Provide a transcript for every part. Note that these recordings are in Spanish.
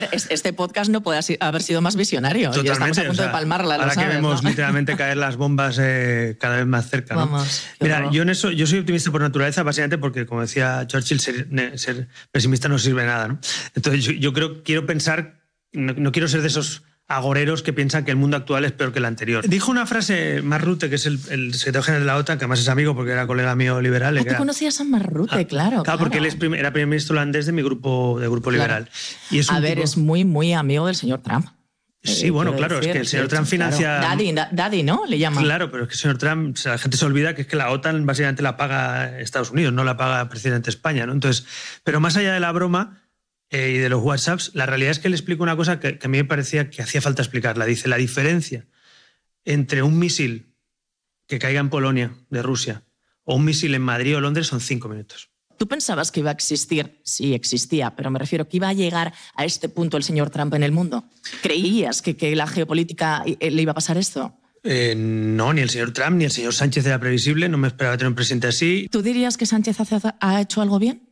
Este podcast no puede haber sido más visionario. Totalmente, y estamos a punto de palmarla. Ahora sabes, que vemos ¿no? literalmente caer las bombas cada vez más cerca, ¿no? Vamos, mira, yo soy optimista por naturaleza, básicamente porque, como decía Churchill, ser pesimista no sirve de nada, ¿no? Entonces yo quiero pensar, no quiero ser de esos agoreros que piensan que el mundo actual es peor que el anterior. Dijo una frase Mark Rutte, que es el secretario general de la OTAN, que además es amigo porque era colega mío liberal. ¿Tú conocías a Mark Rutte? Claro. Claro, porque él era primer ministro holandés de mi grupo liberal. Y es es muy, muy amigo del señor Trump. Sí, bueno, claro, es que el señor Trump financia... Claro. Daddy, ¿no? Le llaman. Claro, pero es que el señor Trump, la gente se olvida que es que la OTAN básicamente la paga Estados Unidos, no la paga el presidente de España, ¿no? Entonces, pero más allá de la broma y de los WhatsApps, la realidad es que él explica una cosa que a mí me parecía que hacía falta explicarla. Dice, la diferencia entre un misil que caiga en Polonia, de Rusia, o un misil en Madrid o Londres son 5 minutos. ¿Tú pensabas que iba a existir? Sí, existía, pero me refiero que iba a llegar a este punto el señor Trump en el mundo. ¿Creías que la geopolítica le iba a pasar esto? No, ni el señor Trump ni el señor Sánchez era previsible, no me esperaba tener un presidente así. ¿Tú dirías que Sánchez ha hecho algo bien?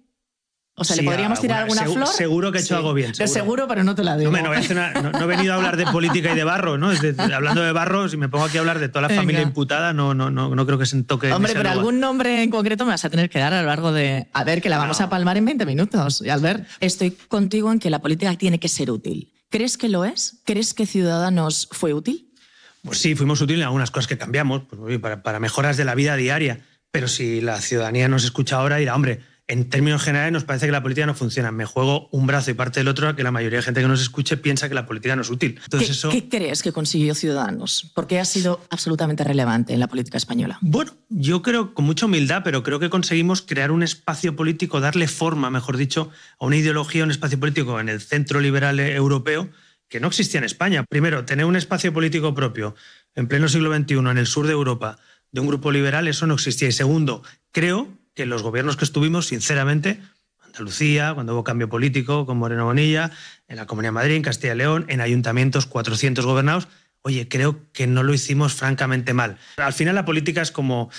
O sea, sí, ¿le podríamos tirar alguna flor? Seguro que ha hecho algo bien. Seguro, pero no te la digo. No he venido a hablar de política y de Barro, ¿no? Hablando de Barro, si me pongo aquí a hablar de toda la familia imputada, no creo que se toque. Hombre, pero algún nombre en concreto me vas a tener que dar a lo largo de... A ver, que la vamos a palmar en 20 minutos. Y Albert, estoy contigo en que la política tiene que ser útil. ¿Crees que lo es? ¿Crees que Ciudadanos fue útil? Pues sí, fuimos útiles en algunas cosas que cambiamos, pues, para mejoras de la vida diaria. Pero si la ciudadanía nos escucha ahora, dirá, hombre, en términos generales nos parece que la política no funciona. Me juego un brazo y parte del otro a que la mayoría de gente que nos escuche piensa que la política no es útil. Entonces, ¿Qué crees que consiguió Ciudadanos? ¿Por qué ha sido absolutamente relevante en la política española? Bueno, yo creo, con mucha humildad, pero creo que conseguimos crear un espacio político, darle forma, mejor dicho, a una ideología, un espacio político en el centro liberal europeo que no existía en España. Primero, tener un espacio político propio en pleno siglo XXI en el sur de Europa de un grupo liberal, eso no existía. Y segundo, creo que los gobiernos que estuvimos, sinceramente, Andalucía, cuando hubo cambio político con Moreno Bonilla, en la Comunidad de Madrid, en Castilla y León, en ayuntamientos 400 gobernados, oye, creo que no lo hicimos francamente mal. Al final la política es como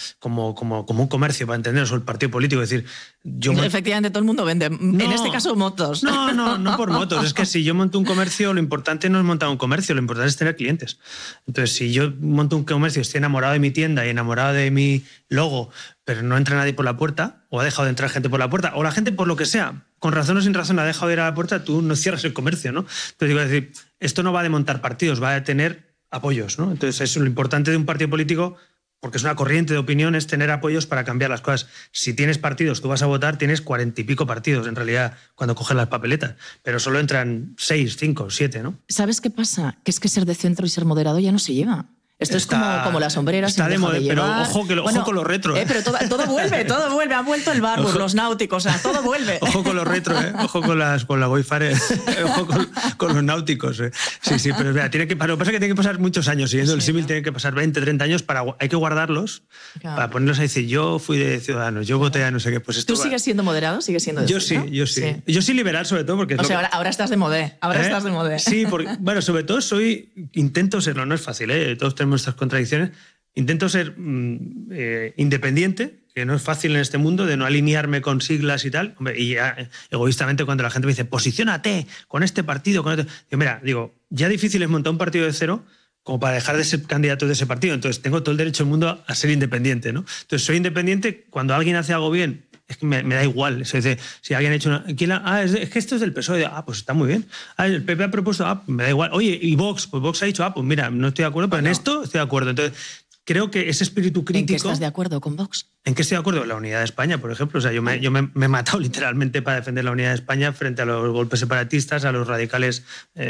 un comercio, para entendernos, o el partido político. Es decir, efectivamente, todo el mundo vende. En este caso, motos. No por motos. Es que si yo monto un comercio, lo importante no es montar un comercio, lo importante es tener clientes. Entonces, si yo monto un comercio, estoy enamorado de mi tienda y enamorado de mi logo, pero no entra nadie por la puerta, o ha dejado de entrar gente por la puerta, o la gente, por lo que sea, con razón o sin razón, ha dejado de ir a la puerta, tú no cierras el comercio, ¿no? Entonces, digo, es decir, esto no va de montar partidos, va de tener apoyos, ¿no? Entonces, eso es lo importante de un partido político, porque es una corriente de opinión, es tener apoyos para cambiar las cosas. Si tienes partidos, tú vas a votar, tienes 40 y pico partidos, en realidad, cuando coges las papeletas, pero solo entran 6, 5, 7, ¿no? ¿Sabes qué pasa? Que es que ser de centro y ser moderado ya no se lleva. Esto es como las sombreras. Está de moda, pero ojo con lo retro. Pero todo vuelve. Ha vuelto el Barbour, los náuticos, o sea, todo vuelve. Ojo con lo retro, ojo con la Wayfarer, ojo con los náuticos. Sí, pero lo que pasa es que tiene que pasar muchos años, siguiendo el símil, tiene que pasar 20, 30 años, hay que guardarlos, claro, para ponerlos a decir, yo fui de Ciudadanos, yo voté a no sé qué. Pues esto ¿Tú sigues siendo moderado? ¿Sigues siendo de Yo sí. Yo sí liberal, sobre todo, porque... ahora estás de modé. Sí, porque, bueno, sobre todo intento serlo, no es fácil, todos tenemos nuestras contradicciones. Intento ser independiente, que no es fácil en este mundo, de no alinearme con siglas y tal. Hombre, y ya, egoístamente, cuando la gente me dice, posiciónate con este partido, digo, ya difícil es montar un partido de cero como para dejar de ser candidato de ese partido. Entonces tengo todo el derecho del mundo a ser independiente, ¿no? Entonces soy independiente cuando alguien hace algo bien. Es que me da igual. Eso dice, si alguien ha hecho es que esto es del PSOE. Pues está muy bien. El PP ha propuesto, me da igual. Oye, y Vox, pues Vox ha dicho, pues mira, no estoy de acuerdo, pero en esto estoy de acuerdo. Entonces, creo que ese espíritu crítico... ¿En qué estás de acuerdo con Vox? ¿En qué estoy de acuerdo? La unidad de España, por ejemplo. O sea, yo me he matado literalmente para defender la unidad de España frente a los golpes separatistas, a los radicales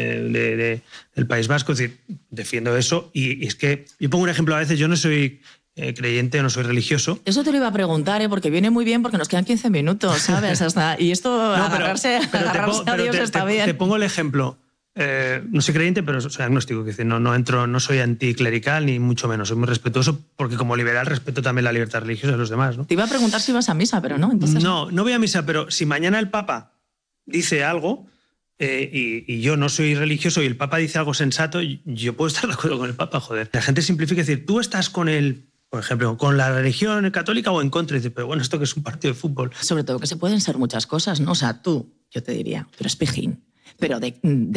del País Vasco. Es decir, defiendo eso. Y es que yo pongo un ejemplo a veces, yo no soy creyente, no soy religioso. Eso te lo iba a preguntar, porque viene muy bien, porque nos quedan 15 minutos, ¿sabes? Y esto, agarrarse a Dios está bien. Te pongo el ejemplo. No soy creyente, pero soy agnóstico. Que no soy anticlerical, ni mucho menos. Soy muy respetuoso, porque como liberal respeto también la libertad religiosa de los demás, ¿no? Te iba a preguntar si vas a misa, pero no. Entonces... No voy a misa, pero si mañana el Papa dice algo... y yo no soy religioso y el Papa dice algo sensato, yo puedo estar de acuerdo con el Papa, joder. La gente simplifica, decir, tú estás con el... Por ejemplo, con la religión católica o en contra. Y dice, pero bueno, esto que es un partido de fútbol. Sobre todo que se pueden ser muchas cosas, ¿no? O sea, yo te diría, tú eres pijín, pero de